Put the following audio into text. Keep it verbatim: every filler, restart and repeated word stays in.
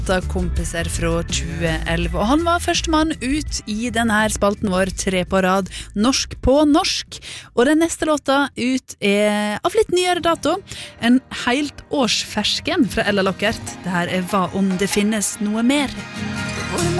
Låtakompiser fra tjue elleve. Og han var første mann ut i denne spalten vår, tre på rad, norsk på norsk. Og den neste låta ut er av litt nyere dato. En helt årsfersken fra Ella Lockert. Det her er Hva om det finnes noe mer?